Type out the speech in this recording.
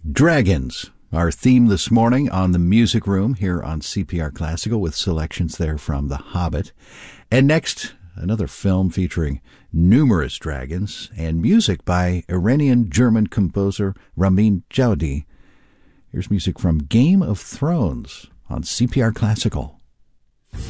Dragons, our theme this morning on the Music Room here on CPR Classical, with selections there from The Hobbit. And next, another film featuring numerous dragons and music by Iranian-German composer Ramin Djawadi. Here's music from Game of Thrones on CPR Classical.